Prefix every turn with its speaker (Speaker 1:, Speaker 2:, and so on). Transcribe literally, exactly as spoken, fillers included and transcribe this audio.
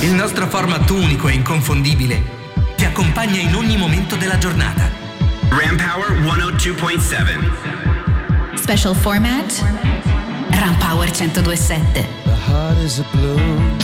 Speaker 1: Il nostro format unico e inconfondibile ti accompagna in ogni momento della giornata.
Speaker 2: Ram Power centodue point sette.
Speaker 3: Special format Ram Power centodue point sette.
Speaker 4: The heart is a blue.